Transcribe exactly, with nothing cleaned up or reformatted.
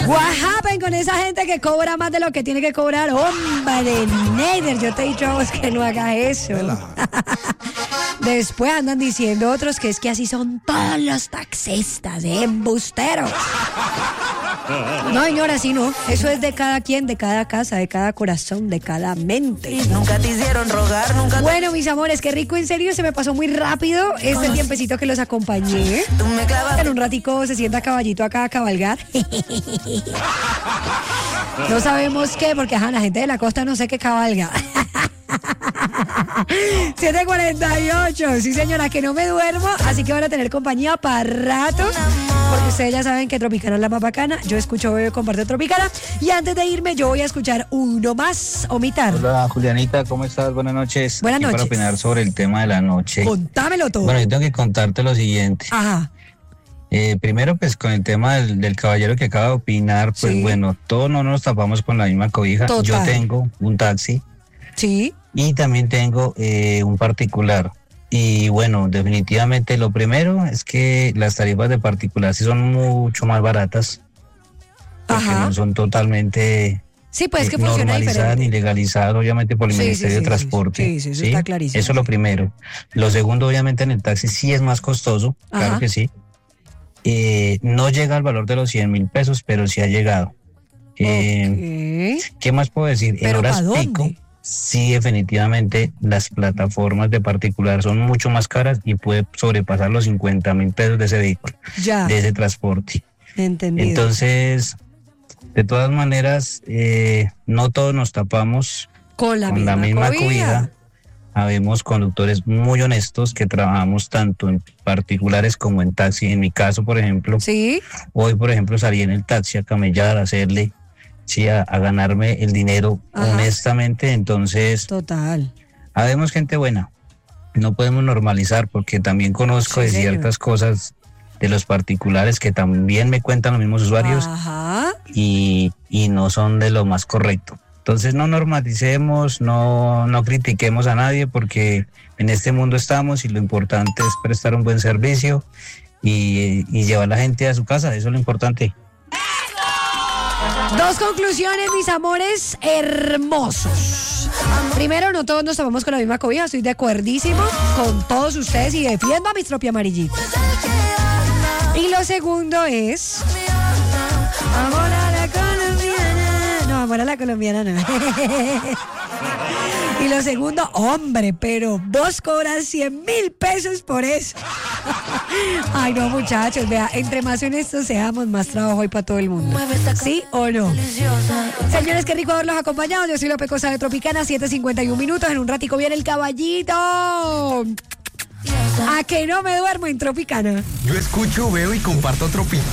What happened con esa gente que cobra más de lo que tiene que cobrar? Hombre, Neider, yo te he dicho a vos que no hagas eso. Después andan diciendo otros que es que así son todos los taxistas, ¿eh? Embusteros. No, señora, así no. Eso es de cada quien, de cada casa, de cada corazón, de cada mente. Nunca te hicieron rogar, nunca te... Bueno, mis amores, qué rico, en serio, se me pasó muy rápido este tiempecito que los acompañé. Tú me clavas... En un ratico se sienta caballito acá a cabalgar. No sabemos qué, porque ajá, la gente de la costa no sé qué cabalga. siete cuarenta y ocho, sí señora, que no me duermo, así que van a tener compañía para rato, porque ustedes ya saben que Tropicana es la más bacana. Yo escucho Bebé comparte Tropicana, y antes de irme yo voy a escuchar uno más, Omitar. Hola Julianita, ¿cómo estás? Buenas noches. Buenas Aquí noches. Para opinar sobre el tema de la noche. Contámelo todo. Bueno, yo tengo que contarte lo siguiente. Ajá. Eh, primero, pues con el tema del, del caballero que acaba de opinar, pues Sí. bueno, todos no nos tapamos con la misma cobija. Total. Yo tengo un taxi Sí. y también tengo eh, un particular. Y bueno, definitivamente lo primero es que las tarifas de particular sí son mucho más baratas, porque Ajá. no son totalmente Sí, pues es que eh, funciona normalizadas ni diferente. legalizadas, obviamente, por el Sí, sí, Ministerio sí, de Transporte. sí, sí, eso está clarísimo. Eso es lo primero. Lo segundo, obviamente, en el taxi sí es más costoso, Ajá. claro que sí. Eh, no llega al valor de los cien mil pesos, pero sí ha llegado. Eh, Ok. ¿Qué más puedo decir? En ¿Pero horas pa' dónde? pico, sí, definitivamente las plataformas de particular son mucho más caras y puede sobrepasar los cincuenta mil pesos de ese vehículo, Ya, de ese transporte. entendido. Entonces, de todas maneras, eh, no todos nos tapamos con la con misma, la misma cobija. cobija. Habemos conductores muy honestos que trabajamos tanto en particulares como en taxi. En mi caso, por ejemplo, Sí, hoy, por ejemplo, salí en el taxi a camellar, a hacerle, sí, a, a ganarme el dinero Ajá. honestamente. Entonces, total. habemos gente buena. No podemos normalizar, porque también conozco Sí, de señor. ciertas cosas de los particulares que también me cuentan los mismos usuarios Ajá. y, y no son de lo más correcto. Entonces no normalicemos, no, no critiquemos a nadie, porque en este mundo estamos y lo importante es prestar un buen servicio y, y llevar a la gente a su casa, eso es lo importante. Dos conclusiones, mis amores hermosos. Primero, no todos nos tomamos con la misma cobija, estoy de acuerdísimo con todos ustedes y defiendo a mis tropi amarillitos. Y lo segundo es... Amor a la colombiana. No, amor a la colombiana no. Y lo segundo, hombre, pero vos cobras cien mil pesos por eso. Ay, no, muchachos, vea, entre más honestos seamos, más trabajo hay para todo el mundo. ¿Sí o no? Señores, qué rico haberlos acompañado. Yo soy López Cosa de Tropicana, siete cincuenta y un minutos. En un ratico viene el caballito. A que no me duermo en Tropicana. Yo escucho, veo y comparto Tropicana.